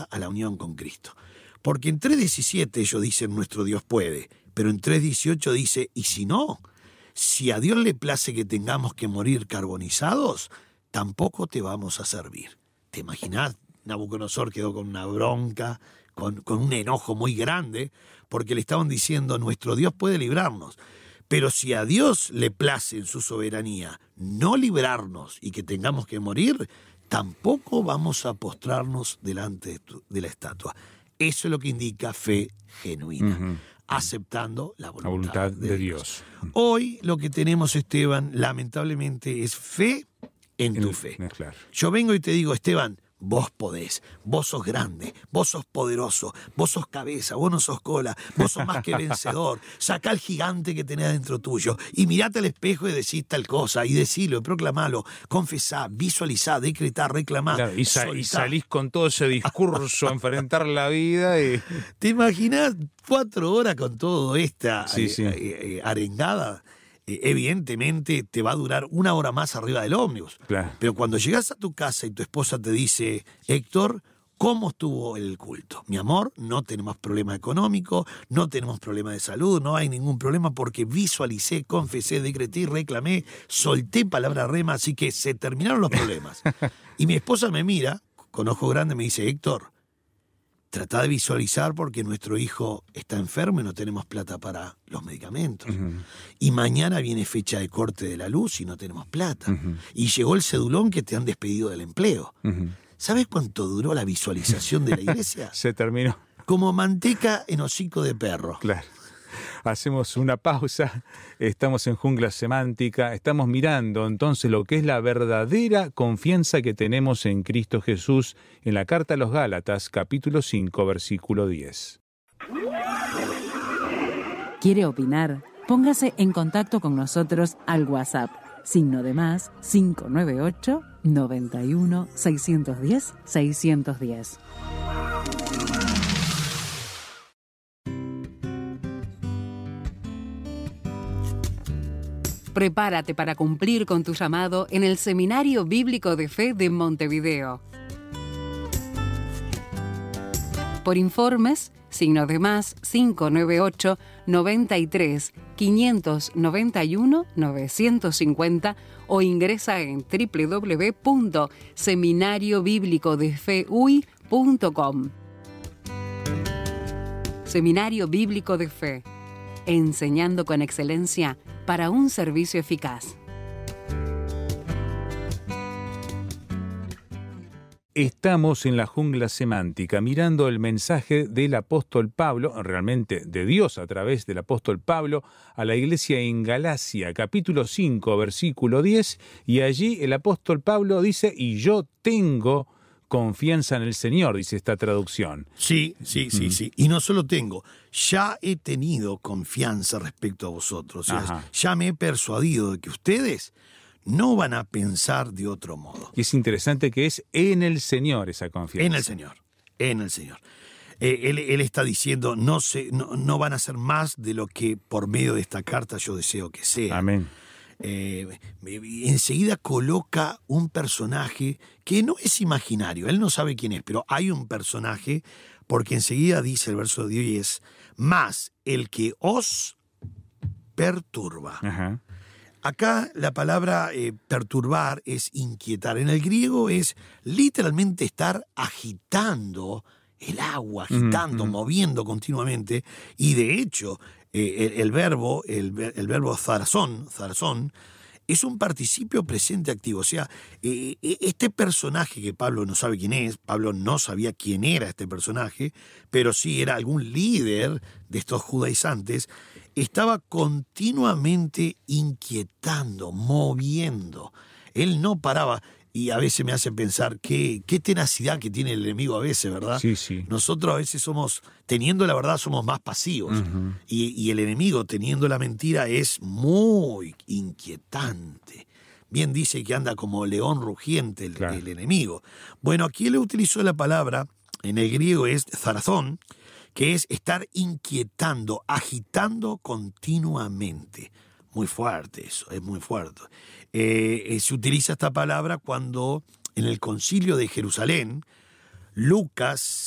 a la unión con Cristo. Porque en 3:17 ellos dicen nuestro Dios puede, pero en 3:18 dice, y si no, si a Dios le place que tengamos que morir carbonizados, tampoco te vamos a servir. ¿Te imaginás? Nabucodonosor quedó con una bronca, con un enojo muy grande, porque le estaban diciendo, nuestro Dios puede librarnos. Pero si a Dios le place en su soberanía no librarnos y que tengamos que morir, tampoco vamos a postrarnos delante de la estatua. Eso es lo que indica fe genuina, aceptando la voluntad de Dios. Hoy lo que tenemos, Esteban, lamentablemente es fe en tu fe. Claro. Yo vengo y te digo, Esteban, vos podés, vos sos grande, vos sos poderoso, vos sos cabeza, vos no sos cola, vos sos más que vencedor. Sacá al gigante que tenés dentro tuyo y mirate al espejo y decís tal cosa, y decilo, y proclamalo, confesá, visualizá, decretá, reclamá. Claro, y salís con todo ese discurso a enfrentar la vida. ¿Te imaginás 4 horas con todo esta arengada? Evidentemente te va a durar 1 hora más arriba del ómnibus. Claro. Pero cuando llegas a tu casa y tu esposa te dice, Héctor, ¿cómo estuvo el culto? Mi amor, no tenemos problema económico, no tenemos problema de salud, no hay ningún problema porque visualicé, confesé, decreté, reclamé, solté palabra rema, así que se terminaron los problemas. Y mi esposa me mira con ojo grande y me dice, Héctor, trata de visualizar porque nuestro hijo está enfermo y no tenemos plata para los medicamentos. Y mañana viene fecha de corte de la luz y no tenemos plata. Y llegó el cedulón que te han despedido del empleo. ¿Sabes cuánto duró la visualización de la iglesia? Se terminó. Como manteca en hocico de perro. Claro. Hacemos una pausa, estamos en Jungla Semántica, estamos mirando entonces lo que es la verdadera confianza que tenemos en Cristo Jesús en la Carta a los Gálatas, capítulo 5, versículo 10. ¿Quiere opinar? Póngase en contacto con nosotros al WhatsApp, +, 598 91 610 610. Prepárate para cumplir con tu llamado en el Seminario Bíblico de Fe de Montevideo. Por informes, +, 598 93 591 950 o ingresa en www.seminariobiblicodefeuy.com. Seminario Bíblico de Fe, enseñando con excelencia para un servicio eficaz. Estamos en la Jungla Semántica mirando el mensaje del apóstol Pablo, realmente de Dios a través del apóstol Pablo, a la iglesia en Galacia, capítulo 5, versículo 10, y allí el apóstol Pablo dice, y yo tengo confianza en el Señor, dice esta traducción. Sí. Y no solo tengo, ya he tenido confianza respecto a vosotros. O sea, ya me he persuadido de que ustedes no van a pensar de otro modo. Y es interesante que es en el Señor esa confianza. En el Señor. Él está diciendo, no van a ser más de lo que por medio de esta carta yo deseo que sea. Amén. Enseguida coloca un personaje que no es imaginario, él no sabe quién es, pero hay un personaje, porque enseguida dice el verso 10, más el que os perturba. Ajá. Acá la palabra perturbar es inquietar. En el griego es literalmente estar agitando el agua, moviendo continuamente. Y de hecho, el verbo zarzón, es un participio presente activo. O sea, este personaje que Pablo no sabe quién es, Pablo no sabía quién era este personaje, pero sí era algún líder de estos judaizantes, estaba continuamente inquietando, moviendo. Él no paraba. Y a veces me hace pensar qué tenacidad que tiene el enemigo a veces, ¿verdad? Sí. Nosotros a veces teniendo la verdad, somos más pasivos. Y el enemigo, teniendo la mentira, es muy inquietante. Bien dice que anda como león rugiente el enemigo. Bueno, aquí él utilizó la palabra, en el griego es zarazón, que es estar inquietando, agitando continuamente. Muy fuerte eso, es muy fuerte. Se utiliza esta palabra cuando en el concilio de Jerusalén, Lucas